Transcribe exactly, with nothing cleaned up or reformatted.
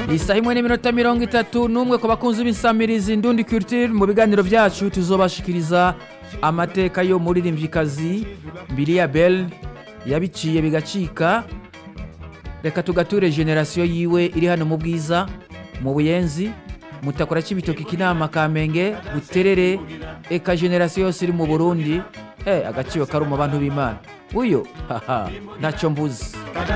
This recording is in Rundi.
isaha imwe n'iminota mirongo itatu n'umwe ku bakunzi b'insamirizi Ndundi Culture. Mu biganiro byacu tuzobashikiriza amateka yo muririmvyikazi Mbilia Belle yabiciye bigacika. Reka tugature generation yiwe iri hano mu Bwiza mu Buyenzi mutakora cy'ibitoki Kinama Kamenge Buterere eka generation yose iri mu Burundi. Eh agaciwe karuma abantu b'Imana uyo haha ntacyo mbuzi.